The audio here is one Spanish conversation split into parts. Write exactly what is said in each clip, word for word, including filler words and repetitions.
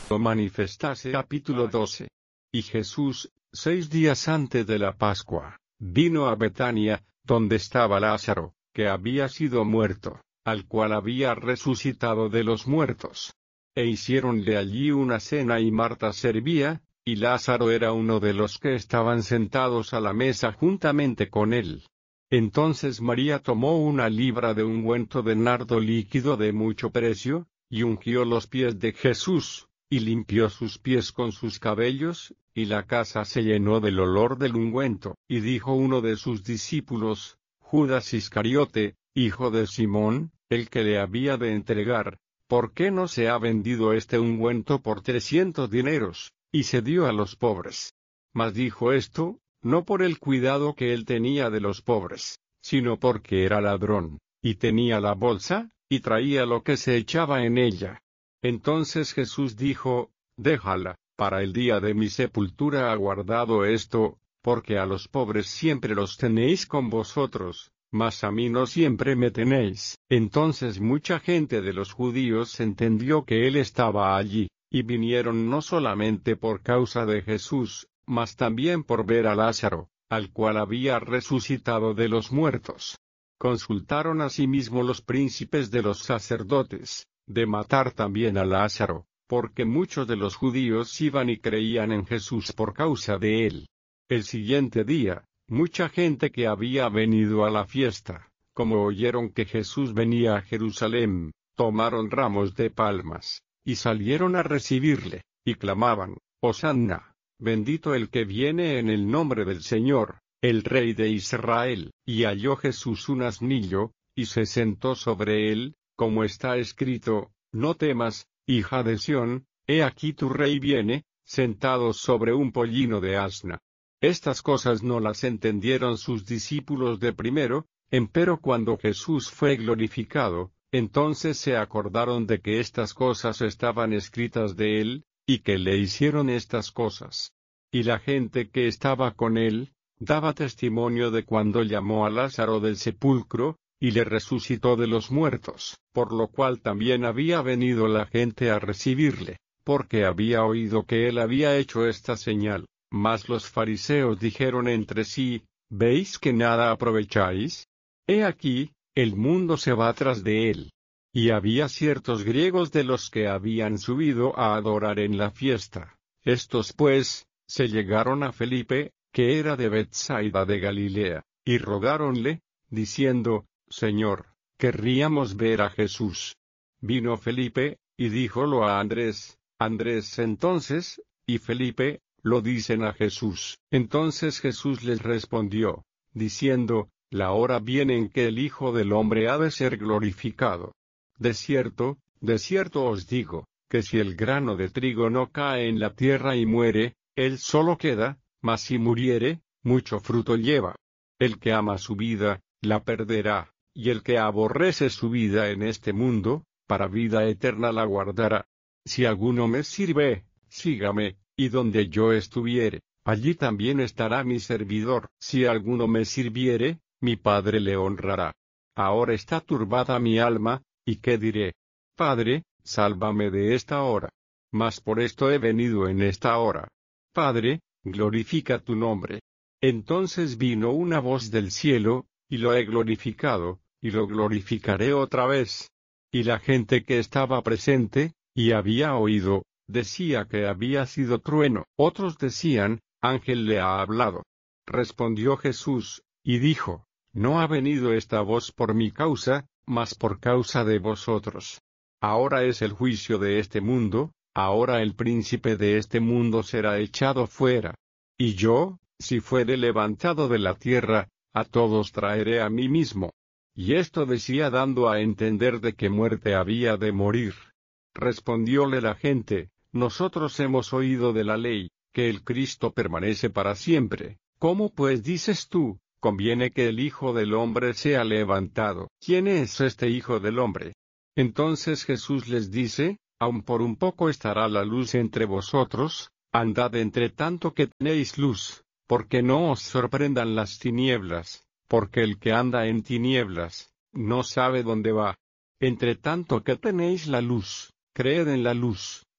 lo manifestase. Capítulo doce. Y Jesús, seis días antes de la Pascua, vino a Betania, donde estaba Lázaro, que había sido muerto, al cual había resucitado de los muertos. E hiciéronle allí una cena y Marta servía, y Lázaro era uno de los que estaban sentados a la mesa juntamente con él. Entonces María tomó una libra de ungüento de nardo líquido de mucho precio, y ungió los pies de Jesús, y limpió sus pies con sus cabellos, y la casa se llenó del olor del ungüento. Y dijo uno de sus discípulos, Judas Iscariote, hijo de Simón, el que le había de entregar, ¿por qué no se ha vendido este ungüento por trescientos dineros, y se dio a los pobres? Mas dijo esto, no por el cuidado que él tenía de los pobres, sino porque era ladrón, y tenía la bolsa, y traía lo que se echaba en ella. Entonces Jesús dijo, déjala, para el día de mi sepultura ha guardado esto, porque a los pobres siempre los tenéis con vosotros, mas a mí no siempre me tenéis. Entonces mucha gente de los judíos entendió que él estaba allí, y vinieron no solamente por causa de Jesús, mas también por ver a Lázaro, al cual había resucitado de los muertos. Consultaron asimismo los príncipes de los sacerdotes, de matar también a Lázaro, porque muchos de los judíos iban y creían en Jesús por causa de él. El siguiente día, mucha gente que había venido a la fiesta, como oyeron que Jesús venía a Jerusalén, tomaron ramos de palmas, y salieron a recibirle, y clamaban, Hosanna, bendito el que viene en el nombre del Señor, el Rey de Israel. Y halló Jesús un asnillo, y se sentó sobre él, como está escrito, no temas, hija de Sión, he aquí tu rey viene, sentado sobre un pollino de asna. Estas cosas no las entendieron sus discípulos de primero, empero cuando Jesús fue glorificado, entonces se acordaron de que estas cosas estaban escritas de él, y que le hicieron estas cosas. Y la gente que estaba con él, daba testimonio de cuando llamó a Lázaro del sepulcro, y le resucitó de los muertos, por lo cual también había venido la gente a recibirle, porque había oído que él había hecho esta señal. Mas los fariseos dijeron entre sí, ¿veis que nada aprovecháis? He aquí, el mundo se va tras de él. Y había ciertos griegos de los que habían subido a adorar en la fiesta. Estos pues, se llegaron a Felipe, que era de Betsaida de Galilea, y rogáronle, diciendo, Señor, querríamos ver a Jesús. Vino Felipe, y díjolo a Andrés. Andrés entonces, y Felipe, lo dicen a Jesús. Entonces Jesús les respondió, diciendo, la hora viene en que el Hijo del Hombre ha de ser glorificado. De cierto, de cierto os digo, que si el grano de trigo no cae en la tierra y muere, él solo queda, mas si muriere, mucho fruto lleva. El que ama su vida, la perderá, y el que aborrece su vida en este mundo, para vida eterna la guardará. Si alguno me sirve, sígame, y donde yo estuviere, allí también estará mi servidor. Si alguno me sirviere, mi Padre le honrará. Ahora está turbada mi alma, ¿y qué diré? Padre, sálvame de esta hora. Mas por esto he venido en esta hora. Padre, glorifica tu nombre. Entonces vino una voz del cielo, y lo he glorificado, y lo glorificaré otra vez. Y la gente que estaba presente, y había oído, decía que había sido trueno. Otros decían, ángel le ha hablado. Respondió Jesús, y dijo, no ha venido esta voz por mi causa, mas por causa de vosotros. Ahora es el juicio de este mundo, ahora el príncipe de este mundo será echado fuera. Y yo, si fuere levantado de la tierra, a todos traeré a mí mismo. Y esto decía dando a entender de qué muerte había de morir. Respondióle la gente, nosotros hemos oído de la ley, que el Cristo permanece para siempre. ¿Cómo pues dices tú, conviene que el Hijo del Hombre sea levantado? ¿Quién es este Hijo del Hombre? Entonces Jesús les dice, aun por un poco estará la luz entre vosotros, andad entre tanto que tenéis luz, porque no os sorprendan las tinieblas, porque el que anda en tinieblas, no sabe dónde va. Entre tanto que tenéis la luz, creed en la luz,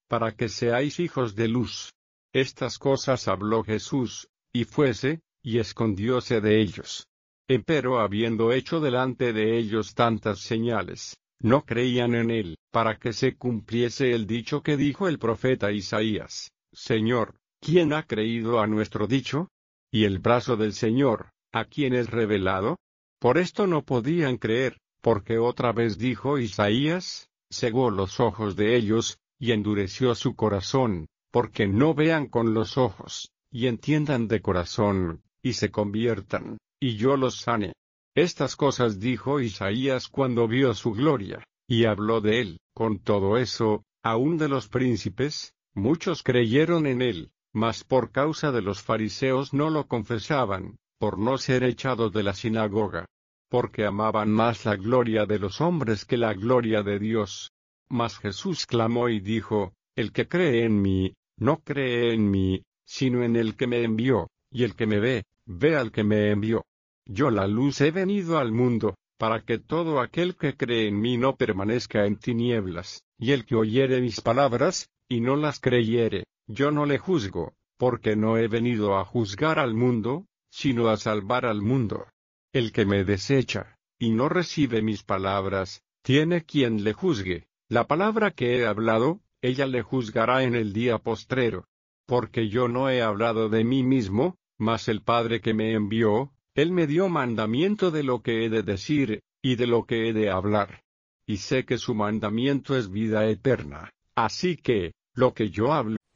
para que seáis hijos de luz. Estas cosas habló Jesús, y fuese, y escondióse de ellos. Empero habiendo hecho delante de ellos tantas señales, no creían en él, para que se cumpliese el dicho que dijo el profeta Isaías: Señor, ¿quién ha creído a nuestro dicho? Y el brazo del Señor, ¿a quién es revelado? Por esto no podían creer, porque otra vez dijo Isaías: cegó los ojos de ellos, y endureció su corazón, porque no vean con los ojos, y entiendan de corazón, y se conviertan, y yo los sane. Estas cosas dijo Isaías cuando vio su gloria, y habló de él. Con todo eso, aun de los príncipes, muchos creyeron en él, mas por causa de los fariseos no lo confesaban, por no ser echados de la sinagoga. Porque amaban más la gloria de los hombres que la gloria de Dios. Mas Jesús clamó y dijo: el que cree en mí, no cree en mí, sino en el que me envió, y el que me ve, ve al que me envió. Yo la luz he venido al mundo, para que todo aquel que cree en mí no permanezca en tinieblas, y el que oyere mis palabras, y no las creyere, yo no le juzgo, porque no he venido a juzgar al mundo, sino a salvar al mundo. El que me desecha, y no recibe mis palabras, tiene quien le juzgue. La palabra que he hablado, ella le juzgará en el día postrero. Porque yo no he hablado de mí mismo, mas el Padre que me envió, él me dio mandamiento de lo que he de decir, y de lo que he de hablar. Y sé que su mandamiento es vida eterna, así que, lo que yo hablo,